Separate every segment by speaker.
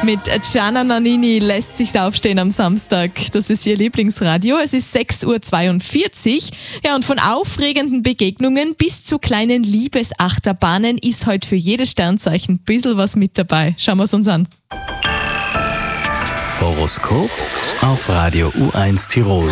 Speaker 1: Mit Gianna Nannini lässt sich's aufstehen am Samstag. Das ist ihr Lieblingsradio. Es ist 6.42 Uhr. Ja, und von aufregenden Begegnungen bis zu kleinen Liebesachterbahnen ist heute für jedes Sternzeichen ein bisschen was mit dabei. Schauen wir es uns an.
Speaker 2: Horoskop auf Radio U1 Tirol.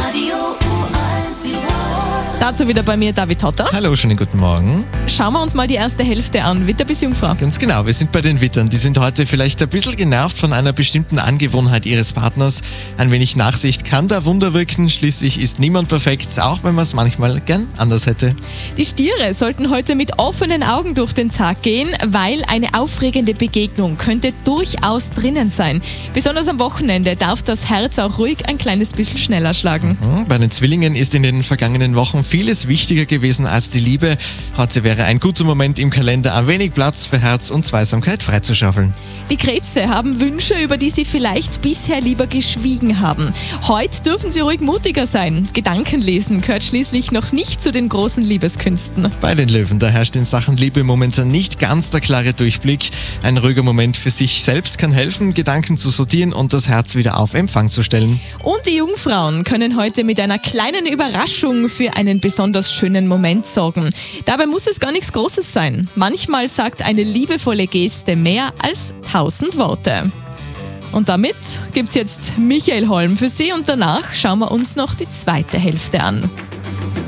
Speaker 1: Dazu wieder bei mir David Hotter.
Speaker 3: Hallo, schönen guten Morgen.
Speaker 1: Schauen wir uns mal die erste Hälfte an. Witter bis Jungfrau.
Speaker 3: Ganz genau, wir sind bei den Wittern. Die sind heute vielleicht ein bisschen genervt von einer bestimmten Angewohnheit ihres Partners. Ein wenig Nachsicht kann da Wunder wirken. Schließlich ist niemand perfekt, auch wenn man es manchmal gern anders hätte.
Speaker 1: Die Stiere sollten heute mit offenen Augen durch den Tag gehen, weil eine aufregende Begegnung könnte durchaus drinnen sein. Besonders am Wochenende darf das Herz auch ruhig ein kleines bisschen schneller schlagen.
Speaker 3: Bei den Zwillingen ist in den vergangenen Wochen vieles wichtiger gewesen als die Liebe. Heute wäre ein guter Moment im Kalender, ein wenig Platz für Herz und Zweisamkeit freizuschaufeln.
Speaker 1: Die Krebse haben Wünsche, über die sie vielleicht bisher lieber geschwiegen haben. Heute dürfen sie ruhig mutiger sein. Gedankenlesen gehört schließlich noch nicht zu den großen Liebeskünsten.
Speaker 3: Bei den Löwen, da herrscht in Sachen Liebe momentan nicht ganz der klare Durchblick. Ein ruhiger Moment für sich selbst kann helfen, Gedanken zu sortieren und das Herz wieder auf Empfang zu stellen.
Speaker 1: Und die Jungfrauen können heute mit einer kleinen Überraschung für einen besonders schönen Moment sorgen. Dabei muss es gar nichts Großes sein. Manchmal sagt eine liebevolle Geste mehr als 1000 Worte. Und damit gibt's jetzt Michael Holm für Sie und danach schauen wir uns noch die zweite Hälfte an.